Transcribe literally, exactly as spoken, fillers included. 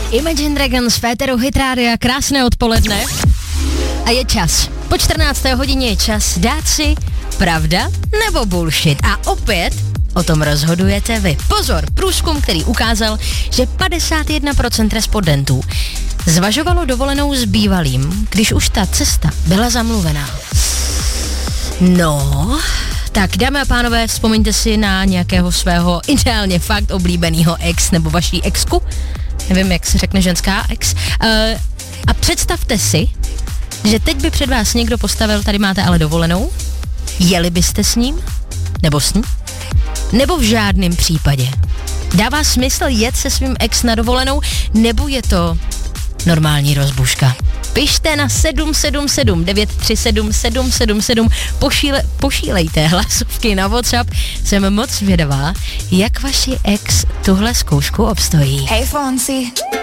Imagine Dragons, Féteru Hit Rádia, krásné odpoledne. A je čas. Po čtrnácté hodině je čas dát si pravda nebo bullshit. A opět o tom rozhodujete vy. Pozor, průzkum, který ukázal, že padesát jedna procent respondentů zvažovalo dovolenou s bývalým, když už ta cesta byla zamluvená. No, tak dámy a pánové, vzpomeňte si na nějakého svého ideálně fakt oblíbeného ex nebo vaší exku. Nevím, jak se řekne ženská ex. Uh, a představte si, že teď by před vás někdo postavil, tady máte ale dovolenou. Jeli byste s ním? Nebo s ní? Nebo v žádném případě? Dává smysl jet se svým ex na dovolenou? Nebo je to normální rozbuška? Pište na sedm sedm sedm devět tři sedm sedm sedm sedm, Pošíle, pošílejte hlasovky na WhatsApp. Jsem moc zvědavá, jak vaši ex tuhle zkoušku obstojí. Hey Fonsi.